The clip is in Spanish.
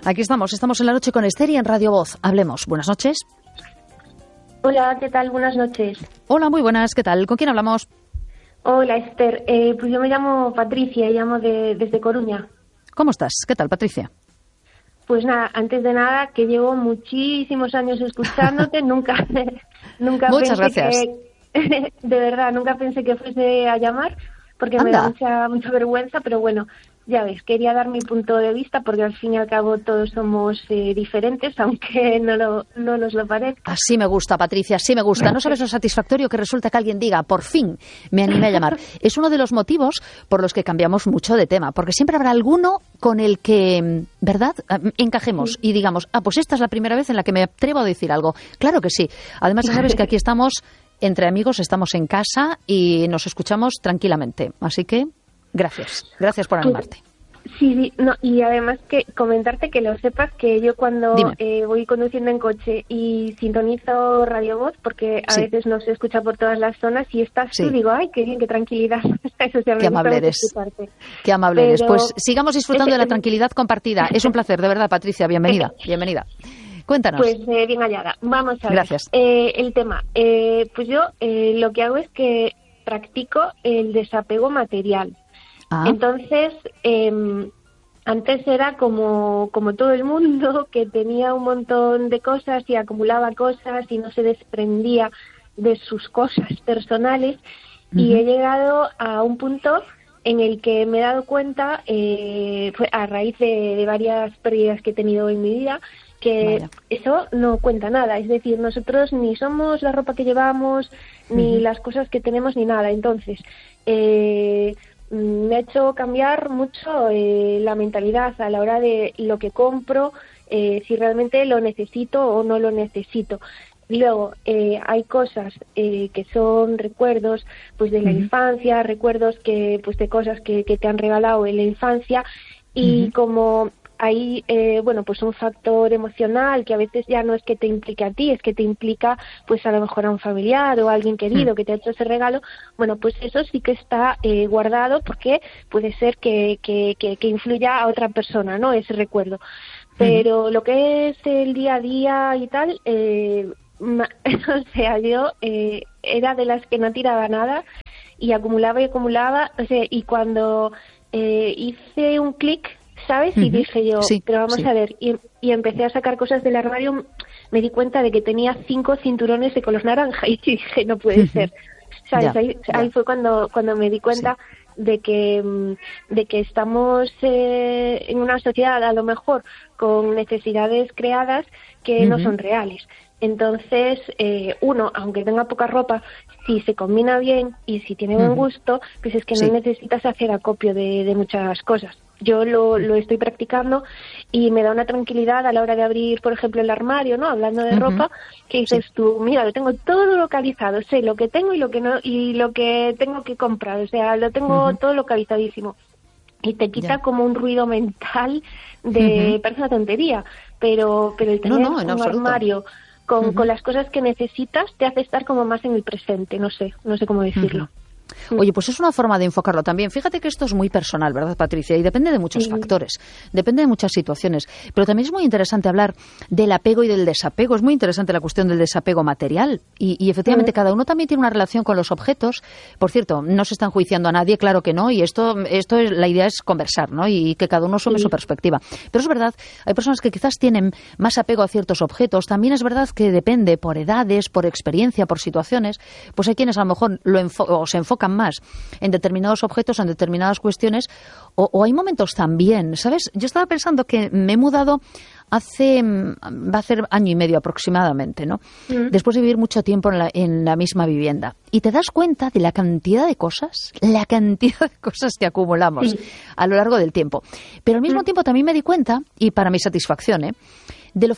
Aquí estamos en la noche con Esther y en Radio Voz. Hablemos. Buenas noches. Hola, ¿qué tal? Buenas noches. Hola, muy buenas. ¿Qué tal? ¿Con quién hablamos? Hola, Esther. Pues yo me llamo Patricia y llamo desde Coruña. ¿Cómo estás? ¿Qué tal, Patricia? Pues nada, antes de nada, que llevo muchísimos años escuchándote, nunca Muchas pensé gracias. de verdad, nunca pensé que fuese a llamar, porque me da mucha vergüenza, pero bueno, ya ves, quería dar mi punto de vista, porque al fin y al cabo todos somos diferentes, aunque no nos lo parezca. Así me gusta, Patricia, así me gusta. No sabes lo satisfactorio que resulta que alguien diga, por fin me animé a llamar. Es uno de los motivos por los que cambiamos mucho de tema, porque siempre habrá alguno con el que, ¿verdad?, encajemos y digamos, pues esta es la primera vez en la que me atrevo a decir algo. Claro que sí. Además, ya sabes que aquí estamos entre amigos, estamos en casa y nos escuchamos tranquilamente. Así que, gracias por animarte. Sí, no, y además que comentarte que lo sepas que yo cuando voy conduciendo en coche y sintonizo Radio Voz, porque a veces no se escucha por todas las zonas, y estás tú, digo, ay, qué bien, qué tranquilidad. Eso sí, qué amable eres. Qué amable eres. Pues sigamos disfrutando de la tranquilidad compartida. Es un placer, de verdad, Patricia. Bienvenida. Cuéntanos. Pues bien hallada. Vamos a ver. Gracias. El tema. Pues yo lo que hago es que practico el desapego material. Entonces, antes era como todo el mundo, que tenía un montón de cosas y acumulaba cosas y no se desprendía de sus cosas personales. Y he llegado a un punto en el que me he dado cuenta, a raíz de varias pérdidas que he tenido en mi vida, que eso no cuenta nada. Es decir, nosotros ni somos la ropa que llevamos, ni las cosas que tenemos, ni nada. Entonces, me ha hecho cambiar mucho la mentalidad a la hora de lo que compro, si realmente lo necesito o no lo necesito. Luego, hay cosas que son recuerdos pues de la infancia, recuerdos que pues de cosas que te han regalado en la infancia, y como hay pues un factor emocional que a veces ya no es que te implique a ti, es que te implica pues a lo mejor a un familiar o a alguien querido que te ha hecho ese regalo. Bueno, pues eso sí que está guardado, porque puede ser que influya a otra persona, ¿no?, ese recuerdo. Pero lo que es el día a día y tal, o sea, yo era de las que no tiraba nada y acumulaba, o sea, y cuando hice un clic, ¿sabes? Y dije yo, pero vamos a ver, y empecé a sacar cosas del armario, me di cuenta de que tenía 5 cinturones de color naranja y dije, no puede ser, ¿sabes? Ahí fue cuando me di cuenta de que estamos en una sociedad a lo mejor con necesidades creadas que no son reales. Entonces, uno, aunque tenga poca ropa, si se combina bien y si tiene buen gusto, pues es que no necesitas hacer acopio de muchas cosas. Yo lo estoy practicando y me da una tranquilidad a la hora de abrir, por ejemplo, el armario, ¿no?, hablando de ropa, que dices tú, mira, lo tengo todo localizado, sé lo que tengo y lo que no, y lo que tengo que comprar, o sea, lo tengo todo localizadísimo. Y te quita como un ruido mental de parece una tontería, pero el tener un armario con las cosas que necesitas te hace estar como más en el presente, no sé cómo decirlo. Oye, pues es una forma de enfocarlo también. Fíjate que esto es muy personal, ¿verdad, Patricia? Y depende de muchos factores, depende de muchas situaciones. Pero también es muy interesante hablar del apego y del desapego. Es muy interesante la cuestión del desapego material. Y efectivamente, cada uno también tiene una relación con los objetos. Por cierto, no se está enjuiciando a nadie, claro que no. Y la idea es conversar, ¿no? Y que cada uno sume su perspectiva. Pero es verdad, hay personas que quizás tienen más apego a ciertos objetos. También es verdad que depende por edades, por experiencia, por situaciones. Pues hay quienes a lo mejor se enfocan más en determinados objetos, en determinadas cuestiones, o hay momentos también, ¿sabes? Yo estaba pensando que me he mudado va a ser 1 año y medio aproximadamente, ¿no? Después de vivir mucho tiempo en la misma vivienda. Y te das cuenta de la cantidad de cosas que acumulamos a lo largo del tiempo. Pero al mismo tiempo también me di cuenta, y para mi satisfacción,